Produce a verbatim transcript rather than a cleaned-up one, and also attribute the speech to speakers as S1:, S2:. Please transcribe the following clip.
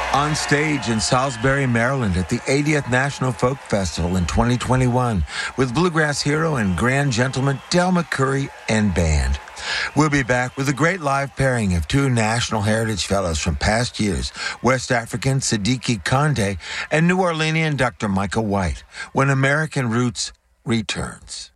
S1: On stage in Salisbury, Maryland at the eightieth National Folk Festival in twenty twenty-one with bluegrass hero and grand gentleman Del McCoury and band. We'll be back with a great live pairing of two National Heritage Fellows from past years, West African Siddiqui Kande and New Orleanian Doctor Michael White, when American Roots returns.